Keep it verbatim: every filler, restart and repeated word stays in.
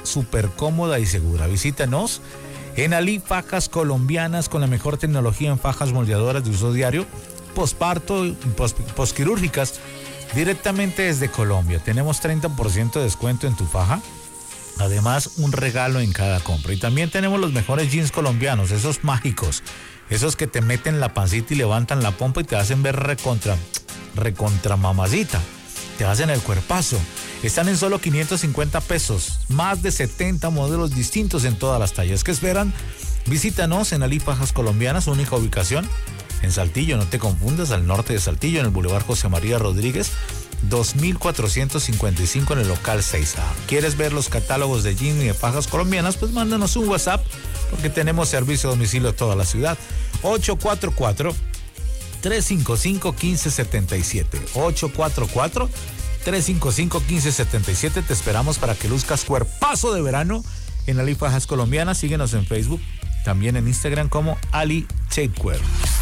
súper cómoda y segura. Visítanos en Ali Fajas Colombianas, con la mejor tecnología en fajas moldeadoras de uso diario, posparto y post, posquirúrgicas, directamente desde Colombia. Tenemos treinta por ciento de descuento en tu faja. Además, un regalo en cada compra. Y también tenemos los mejores jeans colombianos, esos mágicos, esos que te meten la pancita y levantan la pompa y te hacen ver recontra, recontra mamacita. Te hacen el cuerpazo. Están en solo quinientos cincuenta pesos. Más de setenta modelos distintos en todas las tallas. ¿Qué esperan? Visítanos en Ali Fajas Colombianas, única ubicación en Saltillo, no te confundas, al norte de Saltillo, en el Boulevard José María Rodríguez, dos mil cuatrocientos cincuenta y cinco, en el local seis A. ¿Quieres ver los catálogos de jeans y de fajas colombianas? Pues mándanos un WhatsApp, porque tenemos servicio a domicilio a toda la ciudad. ocho cuatro cuatro, tres cinco cinco, uno cinco siete siete. ocho cuatro cuatro, tres cinco cinco, uno cinco siete siete. Te esperamos para que luzcas cuerpazo de verano en Ali Fajas Colombianas. Síguenos en Facebook, también en Instagram como Ali Shapewear.